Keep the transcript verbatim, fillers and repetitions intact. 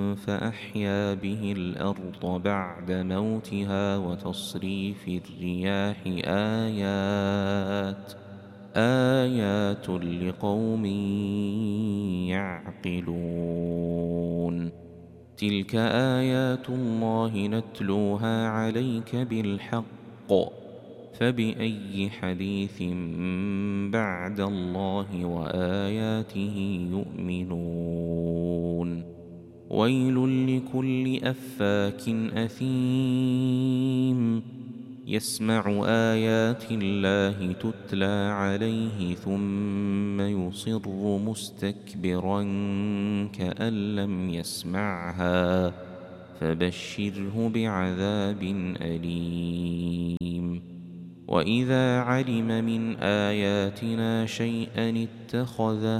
فأحيا به الأرض بعد موتها وتصريف الرياح آيات آيات لقوم يعقلون تلك آيات الله نتلوها عليك بالحق فبأي حديث بعد الله وآياته يؤمنون ويل لكل أفاك أثيم يسمع آيات الله تتلى عليه ثم يصر مستكبرا كأن لم يسمعها فبشره بعذاب أليم وإذا علم من آياتنا شيئا اتخذه